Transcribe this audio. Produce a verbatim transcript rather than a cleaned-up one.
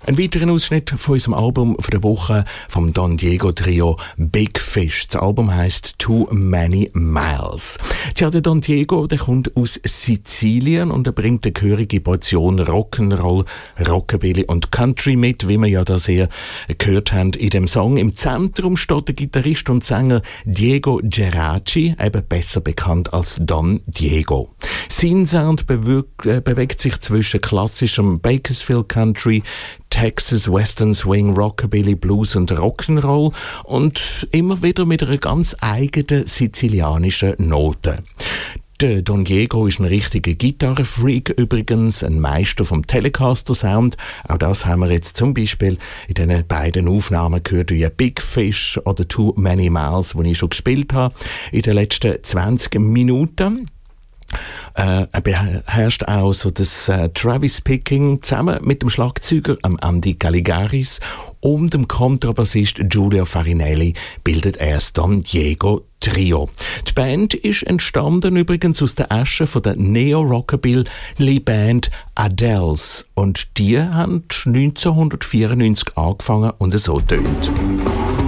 Ein weiterer Ausschnitt von unserem Album von der Woche vom Don Diego Trio Big Fish. Das Album heisst Too Many Miles. Tja, der Don Diego, der kommt aus Sizilien und er bringt eine gehörige Portion Rock'n'Roll, Rockabilly und Country mit, wie wir ja da sehr gehört haben in dem Song. Im Zentrum steht der Gitarrist und Sänger Diego Geraci, eben besser bekannt als Don Diego. Sein Sound bewirkt, äh, bewegt sich zwischen klassischem Bakersfield Country, Texas, Western Swing, Rockabilly, Blues und Rock'n'Roll und immer wieder mit einer ganz eigenen sizilianischen Note. Der Don Diego ist ein richtiger Gitarrenfreak übrigens, ein Meister vom Telecaster-Sound. Auch das haben wir jetzt zum Beispiel in diesen beiden Aufnahmen gehört, wie Big Fish oder Too Many Miles, die ich schon gespielt habe in den letzten zwanzig Minuten. Äh, er beherrscht auch so das äh, Travis Picking zusammen mit dem Schlagzeuger ähm, Andy Galligaris und dem Kontrabassist Giulio Farinelli bildet er das Don Diego Trio. Die Band ist entstanden übrigens aus der Asche von der Neo-Rockabilly-Band Adele's und die haben neunzehnhundertvierundneunzig angefangen und so tönt.